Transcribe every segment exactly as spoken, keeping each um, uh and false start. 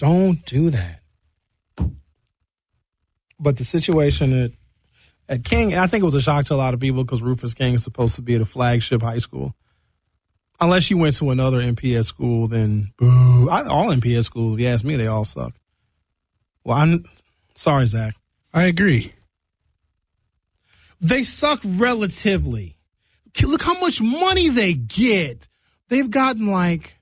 Don't do that. But the situation at, at King, I think it was a shock to a lot of people because Rufus King is supposed to be at a flagship high school. Unless you went to another M P S school, then boo. I, all M P S schools, if you ask me, they all suck. Well, I'm sorry, Zach. I agree. They suck relatively. Look how much money they get. They've gotten like,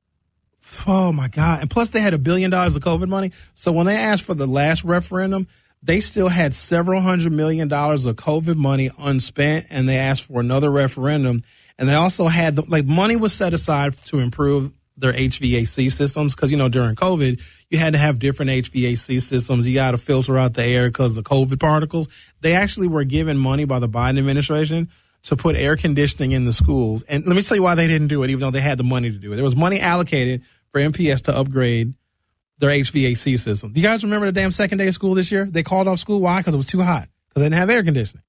oh my God. And plus they had a billion dollars of COVID money. So when they asked for the last referendum, they still had several hundred million dollars of COVID money unspent, and they asked for another referendum. And they also had, the, like, money was set aside to improve their H V A C systems because, you know, during COVID, you had to have different H V A C systems. You got to filter out the air because of COVID particles. They actually were given money by the Biden administration to put air conditioning in the schools. And let me tell you why they didn't do it, even though they had the money to do it. There was money allocated for M P S to upgrade their H V A C system. Do you guys remember the damn second day of school this year? They called off school. Why? Because it was too hot. Because they didn't have air conditioning.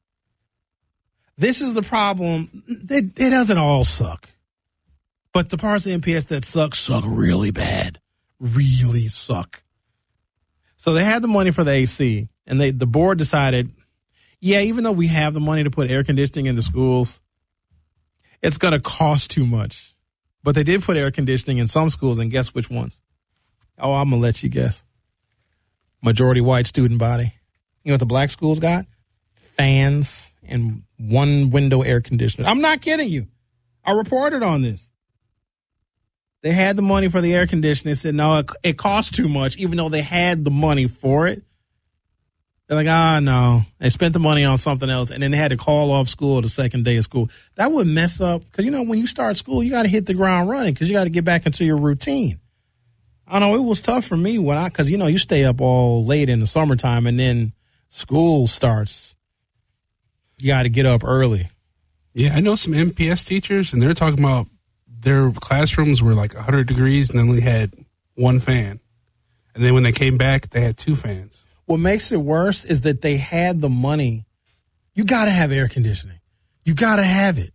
This is the problem. It, it doesn't all suck. But the parts of M P S that suck, suck really bad. Really suck. So they had the money for the A C, and they the board decided, yeah, even though we have the money to put air conditioning in the schools, it's going to cost too much. But they did put air conditioning in some schools, and guess which ones? Oh, I'm going to let you guess. Majority white student body. You know what the black schools got? Fans and one window air conditioner. I'm not kidding you. I reported on this. They had the money for the air conditioning. They said, no, it, it costs too much, even though they had the money for it. They're like, ah, oh, no. They spent the money on something else, and then they had to call off school the second day of school. That would mess up, because, you know, when you start school, you got to hit the ground running because you got to get back into your routine. I don't know. It was tough for me when I, because, you know, you stay up all late in the summertime, and then school starts. You got to get up early. Yeah, I know some M P S teachers, and they're talking about their classrooms were like one hundred degrees and only had one fan. And then when they came back, they had two fans. What makes it worse is that they had the money. You got to have air conditioning. You got to have it.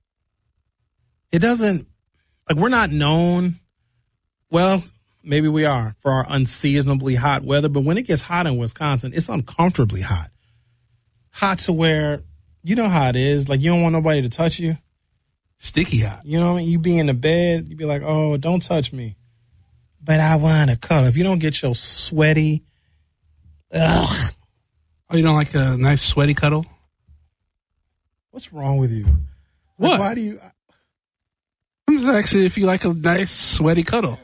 It doesn't, like, we're not known, well, maybe we are, for our unseasonably hot weather. But when it gets hot in Wisconsin, it's uncomfortably hot. Hot to where, you know how it is. Like, you don't want nobody to touch you. Sticky hot. You know what I mean? You be in the bed, you be like, oh, don't touch me. But I want to cuddle. If you don't get your sweaty, ugh. Oh, you don't like a nice sweaty cuddle? What's wrong with you? What? Like, why do you? I'm just asking if you like a nice sweaty cuddle.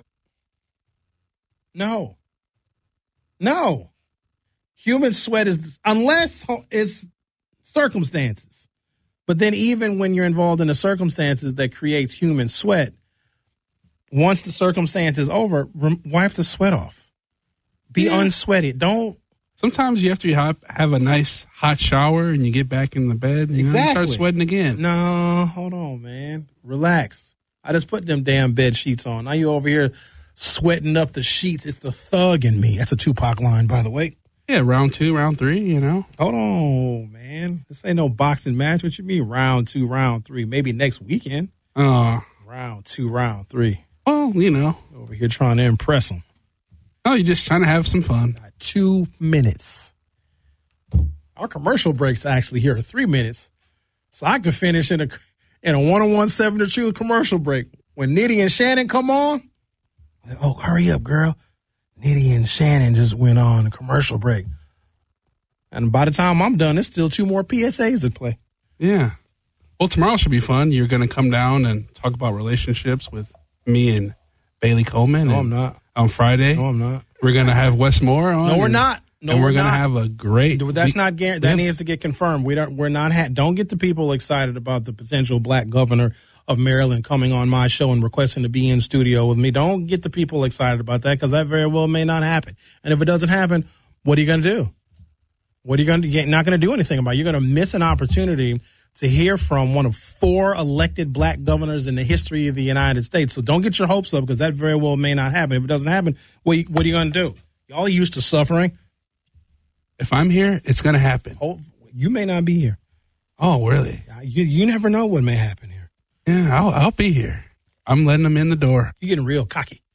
No. No. Human sweat is, unless it's circumstances. But then even when you're involved in the circumstances that creates human sweat, once the circumstance is over, rem- wipe the sweat off. Be yeah. unsweaty. Don't. Sometimes you have to have, have a nice hot shower and you get back in the bed and you exactly. start sweating again. No, hold on, man. Relax. I just put them damn bed sheets on. Now you over here sweating up the sheets. It's the thug in me. That's a Tupac line, by the way. Yeah, round two, round three, you know. Hold on, man. This ain't no boxing match. What you mean round two, round three? Maybe next weekend. Uh, round two, round three. Well, you know. Over here trying to impress them. Oh, you're just trying to have some fun. Got two minutes. Our commercial breaks actually here are three minutes. So I could finish in a in a one-on-one seven to truth commercial break. When Nitty and Shannon come on, like, oh, hurry up, girl. Nitty and Shannon just went on a commercial break. And by the time I'm done, there's still two more P S As to play. Yeah. Well, tomorrow should be fun. You're going to come down and talk about relationships with me and Bailey Coleman. No, I'm not. On Friday. No, I'm not. We're going to have Wes Moore on. No, we're not. No, and we're, we're going to not. have a great. That's not guaranteed. That needs to get confirmed. We don't. We're not. Ha- don't get the people excited about the potential black governor of Maryland coming on my show and requesting to be in studio with me. Don't get the people excited about that because that very well may not happen. And if it doesn't happen, what are you going to do? What are you going to? You're not going to do anything about it. You're going to miss an opportunity to hear from one of four elected black governors in the history of the United States. So don't get your hopes up because that very well may not happen. If it doesn't happen, what, what are you going to do? Y'all are used to suffering. If I'm here, it's going to happen. Oh, you may not be here. Oh, really? You, you never know what may happen here. Yeah, I'll, I'll be here. I'm letting them in the door. You're getting real cocky.